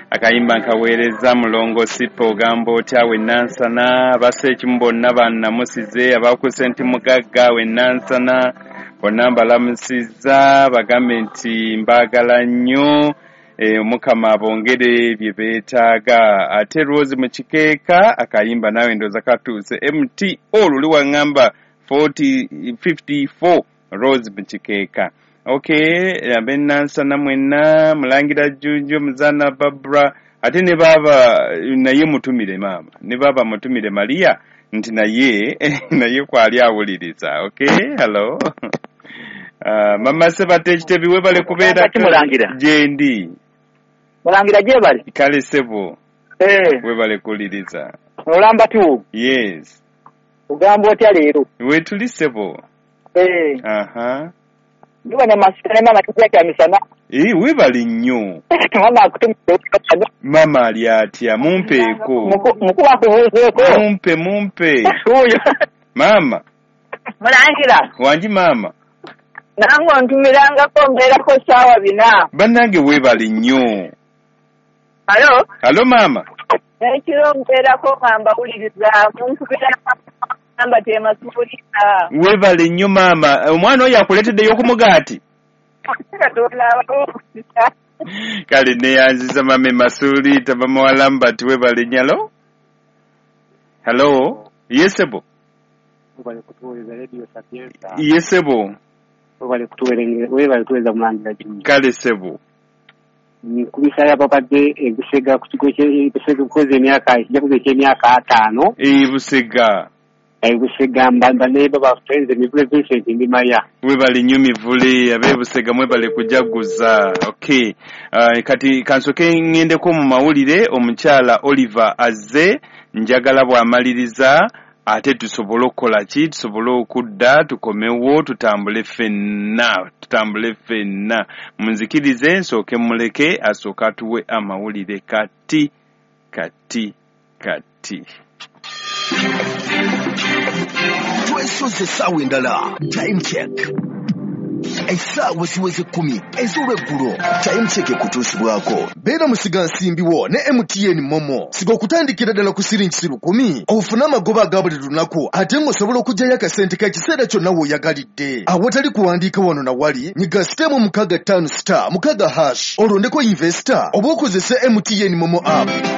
akayimba nkaweereza mulongo sipo gambo otya wennansana abaseekimu bonna bannamusize abakuse mugagga wennansana bonna mbalamusizza bagambe nti mbaagala nnyo Mukama bongere bye beetaaga ate Rose mu kikeeka akayimba nawe ndoza katuuse MT oluli wangamba 54 Rose mu kikeeka. Okay, abennansana mwenna mulangira Jjunju muzana Barbara ate ne baba naye mutumire mama ne baba mutumire Maria nti naye kwali awuliriza. Okay, hello. Mama Sebate ekitebi webale kubeera jendi mulangira gye bali kale sebo webale kuliriza olamba tu yes ugamba otya leero wetuli sebo aha Ndibona masitane mama tujja misana webale nnyo mama akutumira mama ali atya mumpeeko mukuba kubuzeeko mumpe uyo mama mulangira wangi mama nango ntumirangako mbeerako saawa 4 bannange webale nnyo Halo mama ekiro mbeerako ngamba wuliriza munkubira namba temasuulira webale nnyo mama omwana oyo akuleeteddeyo okumugaati kale neyanziza mame masuuli tabamawalamu bati webale nyalo hello yesebo webale kutuweereza radio Sapienza yesebo webale kutuweereza mulangira Jjunju kale sebo kubisaya babadde ebusega ku kigo ky'ebusega kukoza emyaka eky'emyaka 5 busega ebusega mbamba ne baba friends Mivule Vincent ndi Maria webale nnyo Mivule abebusega mwebale kujaguza. Okay, kati kansoke ngendeko mu mawulire omukyala Oliver azze njagala bw'amaliriza ate tusobole okukola ki tusobole okudda tukomewo tutambule ffenna munzikirize nsooke muleke asooka atuwe amawulire kati twesoze essaawa endala time check essaawa ziweze 10 ez'olweggulo time check ekutuusibwako beera musiga nsimbiwo ne MTN Momo siga okutandikira ddala ku siringi 10 ofune amagoba aga buli lunaku ate ng'osobola okugyayo akasente k'ekiseera kyonna w'oyagalidde awatali kuwandiika wano na wali nyiga sitemu 65*6 olondeko investor oba okozese MTN Momo app